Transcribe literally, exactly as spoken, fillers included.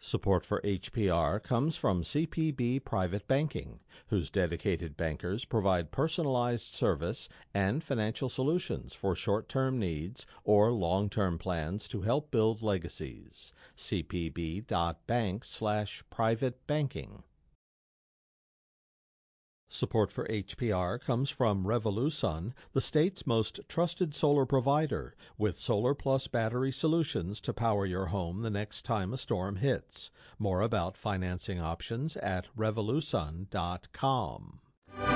Support for H P R comes from C P B Private Banking, whose dedicated bankers provide personalized service and financial solutions for short-term needs or long-term plans to help build legacies. c p b dot bank slash private banking. Support for H P R comes from Revolusun, the state's most trusted solar provider, with Solar Plus battery solutions to power your home the next time a storm hits. More about financing options at revolusun dot com.